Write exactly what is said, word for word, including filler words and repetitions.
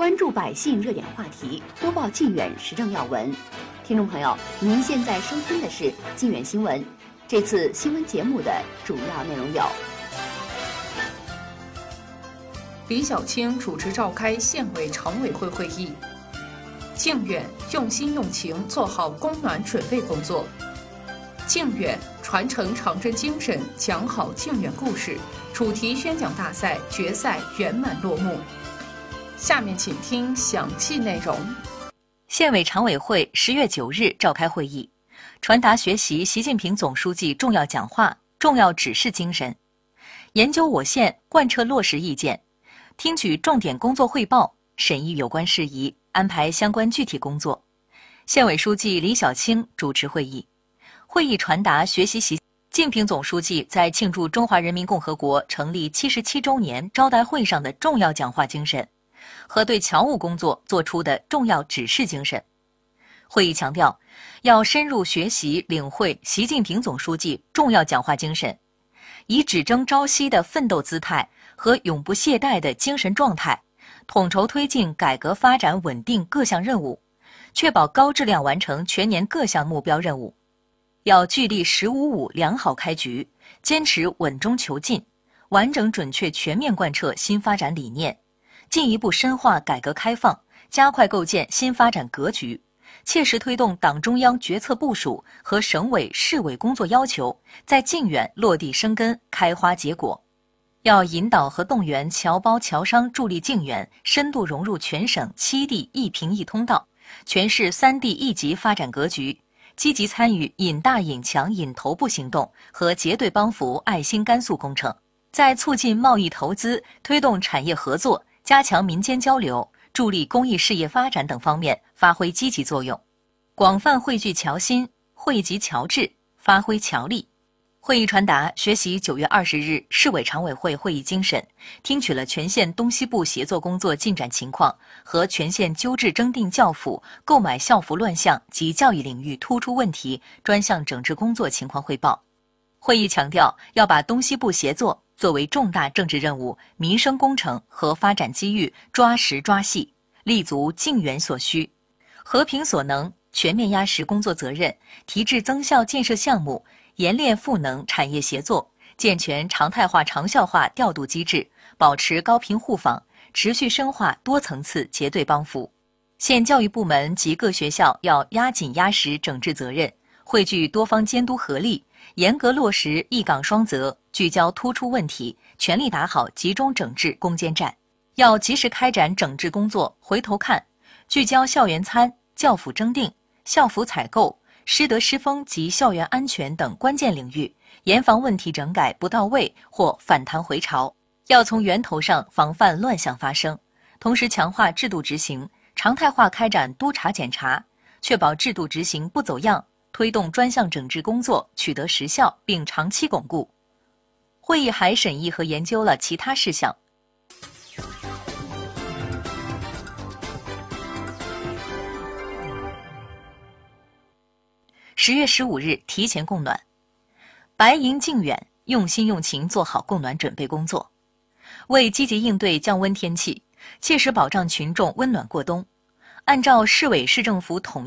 关注百姓热点话题，播报靖远时政要闻。听众朋友，您现在收听的是靖远新闻。这次新闻节目的主要内容有： 李小青主持召开县委常委会会议，靖远用心用情做好供暖准备工作。靖远传承长征精神，讲好靖远故事主题宣讲大赛决赛圆满落幕。下面请听详细内容。 县委常委会十月九日召开会议，传达学习习近平总书记重要讲话、重要指示精神，研究我县贯彻落实意见，听取重点工作汇报，审议有关事宜，安排相关具体工作。县委书记李小青主持会议。会议传达学习习近平总书记在庆祝中华人民共和国成立七十七周年招待会上的重要讲话精神和对侨务工作作出的重要指示精神。会议强调，要深入学习领会习近平总书记重要讲话精神，以只争朝夕的奋斗姿态和永不懈怠的精神状态，统筹推进改革发展稳定各项任务，确保高质量完成全年各项目标任务。要聚力“十五五”良好开局，坚持稳中求进，完整准确全面贯彻新发展理念，进一步深化改革开放，加快构建新发展格局，切实推动党中央决策部署和省委市委工作要求在靖远落地生根、开花结果。要引导和动员侨胞侨商助力靖远深度融入全省七地一平一通道、全市三地一级发展格局，积极参与引大引强引头部行动和结对帮扶爱心甘肃工程，在促进贸易投资、推动产业合作、加强民间交流、助力公益事业发展等方面发挥积极作用，广泛汇聚侨心，惠及侨智，发挥侨力。会议传达学习九月二十日市委常委会会议精神，听取了全县东西部协作工作进展情况和全县纠治征订教辅、购买校服乱象及教育领域突出问题专项整治工作情况汇报。会议强调，要把东西部协作作为重大政治任务、民生工程和发展机遇抓实抓细，立足靖远所需，和平所能，全面压实工作责任，提质增效建设项目，严练赋能产业协作，健全常态化长效化调度机制，保持高频互访，持续深化多层次结对帮扶。县教育部门及各学校要压紧压实整治责任，汇聚多方监督合力，严格落实一岗双责，聚焦突出问题，全力打好集中整治攻坚战。要及时开展整治工作回头看，聚焦校园餐、教辅征订、校服采购、师德师风及校园安全等关键领域，严防问题整改不到位或反弹回潮，要从源头上防范乱象发生，同时强化制度执行，常态化开展督查检查，确保制度执行不走样，推动专项整治工作取得实效并长期巩固。会议还审议和研究了其他事项。十月十五日提前供暖，白银靖远用心用情做好供暖准备工作，为积极应对降温天气，切实保障群众温暖过冬，按照市委市政府统一